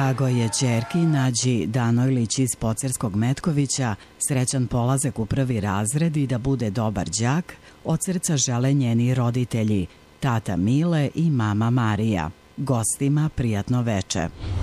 Drago je ćerki Nađi Danojlić iz Pocerskog Metkovića srećan polazak u prvi razred i da bude dobar đak, od srca žele njeni roditelji, tata Mile i mama Marija. Gostima prijatno veče.